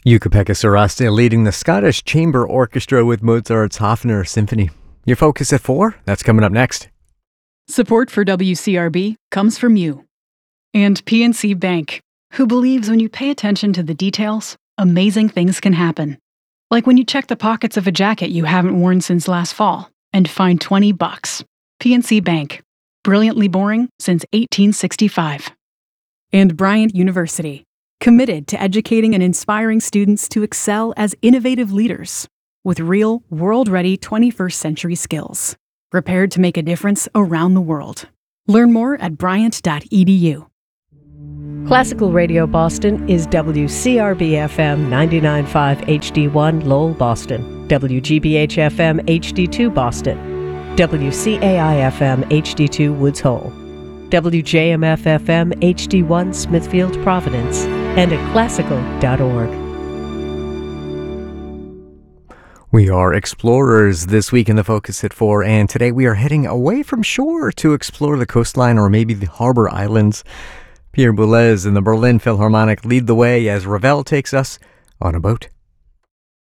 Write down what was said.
Jukka-Pekka Saraste leading the Scottish Chamber Orchestra with Mozart's Hofner Symphony. Your focus at 4? That's coming up next. Support for WCRB comes from you. And PNC Bank, who believes when you pay attention to the details, amazing things can happen. Like when you check the pockets of a jacket you haven't worn since last fall and find $20. PNC Bank. Brilliantly boring since 1865. And Bryant University. Committed to educating and inspiring students to excel as innovative leaders with real, world-ready 21st century skills, prepared to make a difference around the world. Learn more at bryant.edu. Classical Radio Boston is WCRB-FM 99.5 HD1 Lowell, Boston, WGBH-FM HD2 Boston, WCAI-FM HD2 Woods Hole, WJMF-FM HD1 Smithfield, Providence, and at classical.org. We are explorers this week in the Focus at 4, and today we are heading away from shore to explore the coastline or maybe the harbor islands. Pierre Boulez and the Berlin Philharmonic lead the way as Ravel takes us on a boat.